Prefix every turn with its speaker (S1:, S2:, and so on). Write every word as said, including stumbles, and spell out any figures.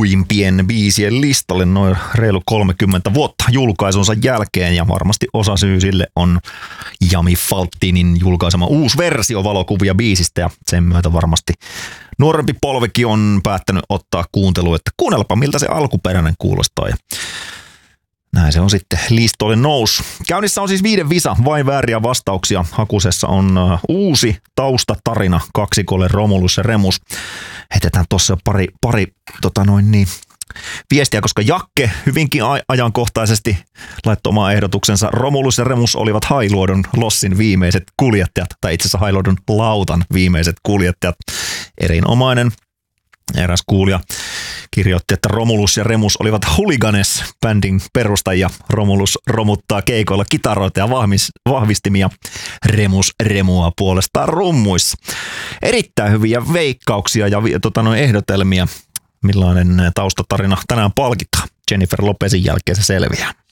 S1: kuuluimpien biisien listalle noin reilu kolmekymmentä vuotta julkaisunsa jälkeen, ja varmasti osa syy sille on Jami Falttinin julkaisema uusi versio valokuvia biisistä, ja sen myötä varmasti nuorempi polvikin on päättänyt ottaa kuunteluun, että kuunnelpa miltä se alkuperäinen kuulostaa. Ja näin se on sitten listoille nousu. Käynnissä on siis viiden visa, vain vääriä vastauksia. Hakusessa on uh, uusi taustatarina kaksikolle Romulus ja Remus. Heitetään tuossa pari, pari tota noin niin, viestiä, koska Jakke hyvinkin a- ajankohtaisesti laittoi oman ehdotuksensa. Romulus ja Remus olivat Hailuodon lossin viimeiset kuljettajat, tai itse asiassa Hailuodon lautan viimeiset kuljettajat. Erinomainen. Eräs kuulija kirjoitti, että Romulus ja Remus olivat Hooligans-bändin perustajia. Romulus romuttaa keikoilla kitaroita ja vahvis, vahvistimia. Remus remua puolestaan rummuissa. Erittäin hyviä veikkauksia ja tota, noin ehdotelmia. Millainen taustatarina tänään palkitaan? Jennifer Lopezin jälkeen se selviää.